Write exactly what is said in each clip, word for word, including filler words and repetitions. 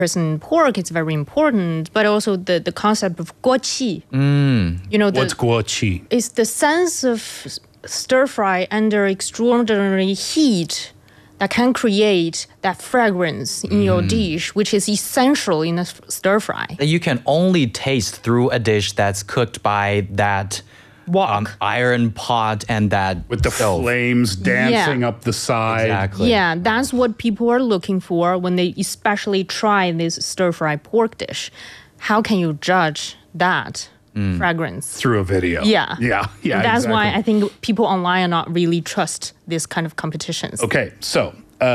person pork is very important, but also the, the concept of guoqi. Mm. You know, the, What's guoqi? It's the sense of stir fry under extraordinary heat that can create that fragrance in mm. your dish, which is essential in a stir fry. That you can only taste through a dish that's cooked by that um, iron pot and that with the stove. flames dancing yeah. up the side. Exactly. Yeah, that's what people are looking for when they especially try this stir fry pork dish. How can you judge that? Mm. Fragrance through a video. Yeah. Yeah. Yeah. And that's exactly. why I think people online are not really trust this kind of competitions. Okay. So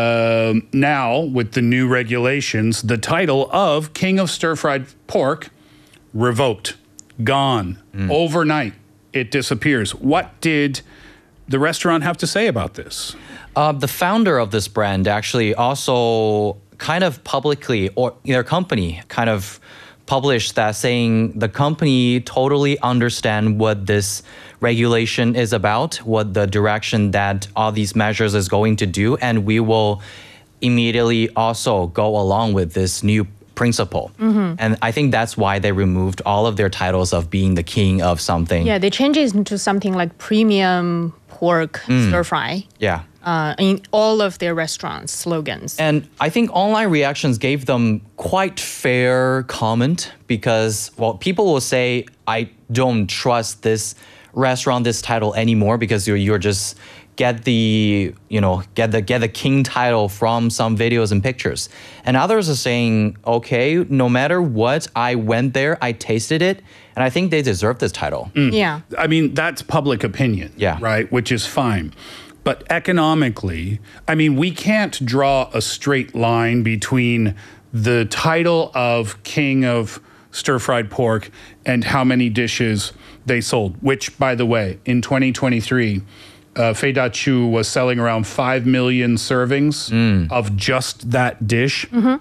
um, now with the new regulations, the title of King of Stir Fried Pork revoked, gone mm. overnight. It disappears. What did the restaurant have to say about this? Uh, the founder of this brand actually also kind of publicly, or their company kind of published that, saying the company totally understand what this regulation is about, what the direction that all these measures is going to do, and we will immediately also go along with this new principle. Mm-hmm. And I think that's why they removed all of their titles of being the king of something. Yeah, they changed it into something like premium pork mm. stir fry. Yeah. Uh, in all of their restaurants' slogans. And I think online reactions gave them quite fair comment because, well, people will say, I don't trust this restaurant, this title anymore because you're, you're just get the, you know, get the get the king title from some videos and pictures. And others are saying, okay, no matter what, I went there, I tasted it, and I think they deserve this title. Mm. Yeah. I mean, that's public opinion, yeah. right? Which is fine. But economically, I mean, we can't draw a straight line between the title of King of Stir-Fried Pork and how many dishes they sold, which, by the way, in twenty twenty-three, uh, Fei Da Chu was selling around five million servings mm. of just that dish mm-hmm.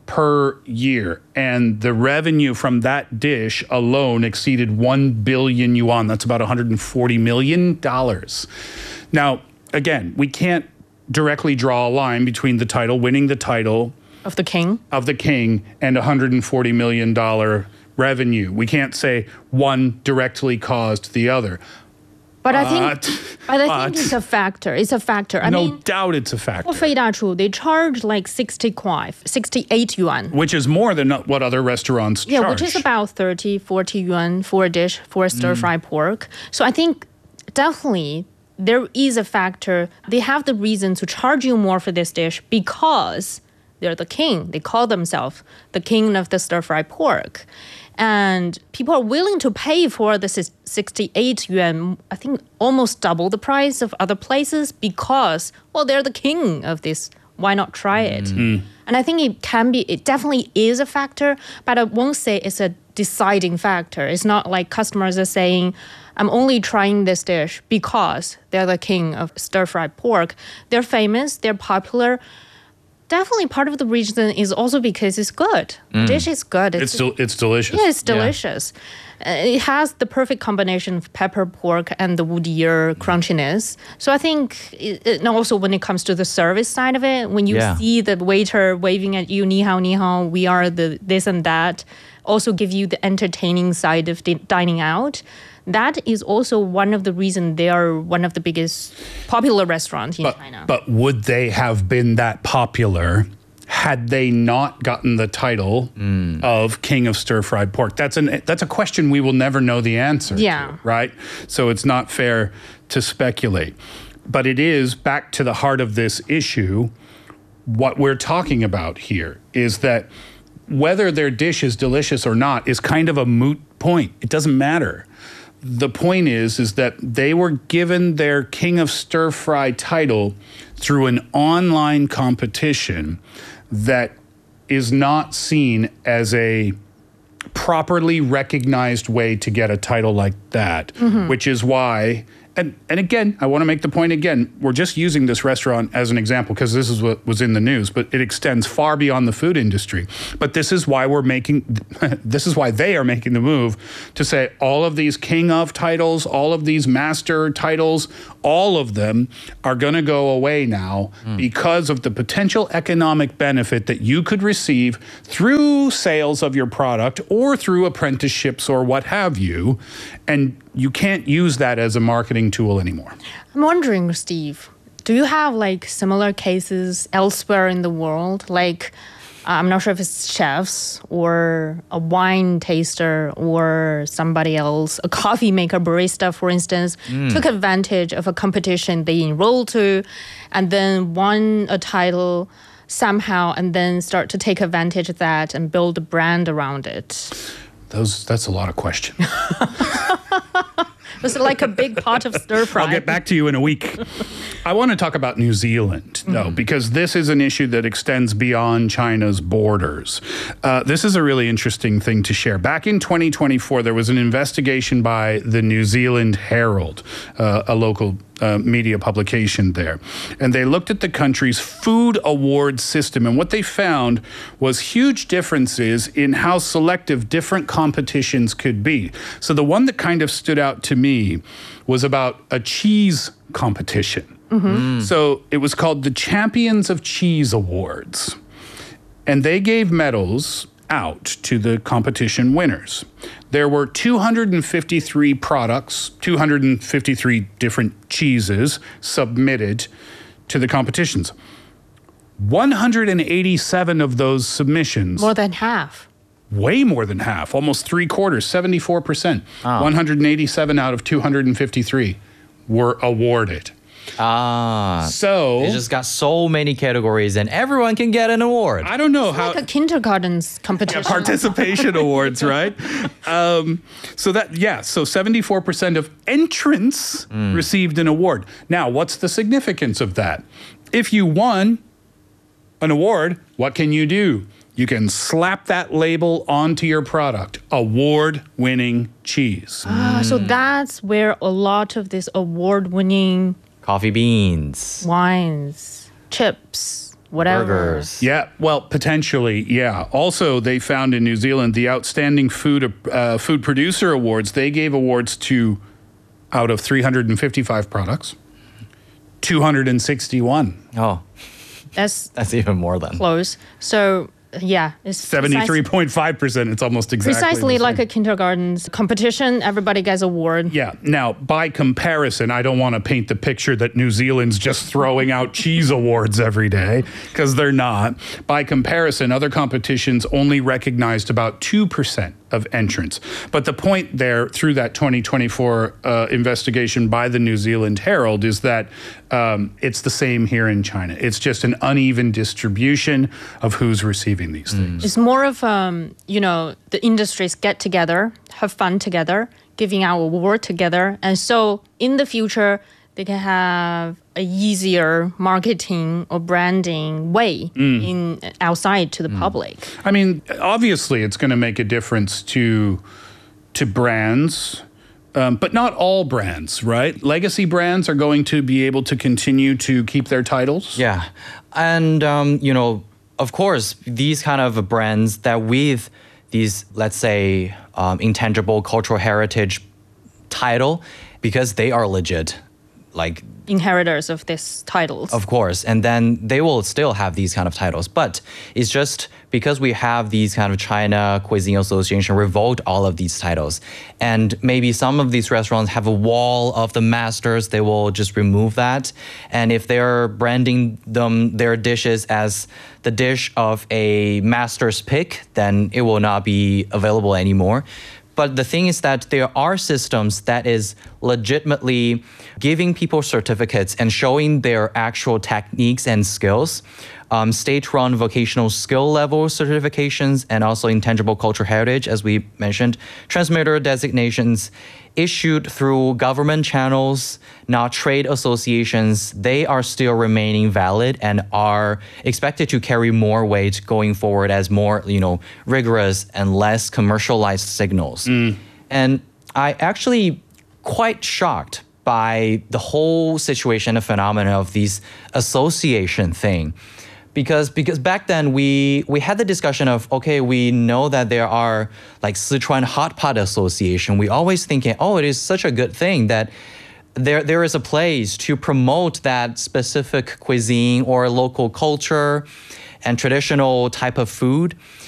per year. And the revenue from that dish alone exceeded one billion yuan. That's about one hundred forty million dollars. Now, again, we can't directly draw a line between the title, winning the title of the king, of the king, and one hundred forty million dollars revenue. We can't say one directly caused the other. But I think, but, but I think it's a factor. It's a factor. I no mean, doubt it's a factor. For Fei Da Chu, they charge like sixty-five, sixty-eight yuan. Which is more than what other restaurants yeah, charge. Yeah, which is about thirty, forty yuan for a dish for a stir-fried mm. pork. So I think definitely there is a factor. They have the reason to charge you more for this dish because they're the king. They call themselves the king of the stir-fried pork. And people are willing to pay for the sixty-eight yuan, I think almost double the price of other places because, well, they're the king of this. Why not try it? Mm. And I think it can be, it definitely is a factor, but I won't say it's a deciding factor. It's not like customers are saying, I'm only trying this dish because they're the king of stir-fried pork. They're famous, they're popular. Definitely part of the reason is also because it's good. Mm. The dish is good. It's it's, del- it's delicious. Yeah, it's delicious. Yeah. Uh, it has the perfect combination of pepper, pork, and the woodier crunchiness. So I think, it, it, and also when it comes to the service side of it, when you yeah. see the waiter waving at you, ni hao, ni hao, we are the this and that, also give you the entertaining side of di- dining out. That is also one of the reasons they are one of the biggest popular restaurants in but, China. But would they have been that popular had they not gotten the title mm. of King of Stir-Fried Pork? That's an that's a question we will never know the answer yeah. to, right? So it's not fair to speculate. But it is, back to the heart of this issue, what we're talking about here is that whether their dish is delicious or not is kind of a moot point. It doesn't matter. The point is, is that they were given their King of Stir-Fry title through an online competition that is not seen as a properly recognized way to get a title like that, mm-hmm. which is why, and, and again, I want to make the point again, we're just using this restaurant as an example because this is what was in the news, but it extends far beyond the food industry. But this is why we're making, this is why they are making the move to say all of these king of titles, all of these master titles, all of them are going to go away now mm. because of the potential economic benefit that you could receive through sales of your product or through apprenticeships or what have you. And you can't use that as a marketing tool anymore. I'm wondering, Steve, do you have like similar cases elsewhere in the world? Like, I'm not sure if it's chefs or a wine taster or somebody else, a coffee maker, barista, for instance, mm. took advantage of a competition they enrolled to and then won a title somehow and then start to take advantage of that and build a brand around it. Those, that's a lot of questions. It's like a big pot of stir fry. I'll get back to you in a week. I want to talk about New Zealand, though, mm-hmm. because this is an issue that extends beyond China's borders. Uh, this is a really interesting thing to share. Back in twenty twenty-four, there was an investigation by the New Zealand Herald, uh, a local Uh, media publication there. And they looked at the country's food award system. And what they found was huge differences in how selective different competitions could be. So the one that kind of stood out to me was about a cheese competition. Mm-hmm. Mm. So it was called the Champions of Cheese Awards. And they gave medals out to the competition winners. There were two hundred fifty-three products, two hundred fifty-three different cheeses submitted to the competitions. one hundred eighty-seven of those submissions. More than half. Way more than half, almost three quarters, seventy-four percent. Oh. one hundred eighty-seven out of two hundred fifty-three were awarded. Ah, so it just got so many categories, and everyone can get an award. I don't know it's how like a kindergarten's competition, yeah, participation awards, right? Um, so that yeah, so seventy-four percent of entrants mm. received an award. Now, what's the significance of that? If you won an award, what can you do? You can slap that label onto your product, award-winning cheese. Ah, mm. so that's where a lot of this award-winning coffee beans, wines, chips, whatever. Burgers. Yeah, well, potentially, yeah. Also, they found in New Zealand the Outstanding Food uh, Food Producer Awards. They gave awards to, out of three hundred fifty-five products, two hundred sixty-one. Oh, that's that's even more than close. So. Yeah, it's seventy-three point five percent. It's almost exactly precisely like a kindergarten's competition. Everybody gets an award. Yeah. Now, by comparison, I don't want to paint the picture that New Zealand's just throwing out cheese awards every day, because they're not. By comparison, other competitions only recognized about two percent of entrants. But the point there, through that twenty twenty-four uh, investigation by the New Zealand Herald, is that um, it's the same here in China. It's just an uneven distribution of who's receiving these things. It's more of, um, you know, the industries get together, have fun together, giving out award together. And so in the future, they can have a easier marketing or branding way mm. in outside to the mm. public. I mean, obviously, it's going to make a difference to to brands, um, but not all brands, right? Legacy brands are going to be able to continue to keep their titles. Yeah, and um, you know, of course, these kind of brands that with these, let's say, um, intangible cultural heritage title, because they are legit. Like inheritors of these titles. Of course. And then they will still have these kind of titles. But it's just because we have these kind of China Cuisine Association revoked all of these titles. And maybe some of these restaurants have a wall of the masters. They will just remove that. And if they're branding them, their dishes as the dish of a master's pick, then it will not be available anymore. But the thing is that there are systems that is legitimately giving people certificates and showing their actual techniques and skills. Um, state-run vocational skill level certifications and also intangible cultural heritage, as we mentioned, transmitter designations issued through government channels, not trade associations. They are still remaining valid and are expected to carry more weight going forward as more, you know, rigorous and less commercialized signals. Mm. And I actually quite shocked by the whole situation, the phenomenon of these association thing. Because because back then we we had the discussion of, okay, we know that there are like Sichuan Hot Pot Association. We always thinking, oh, it is such a good thing that there there is a place to promote that specific cuisine or local culture and traditional type of food.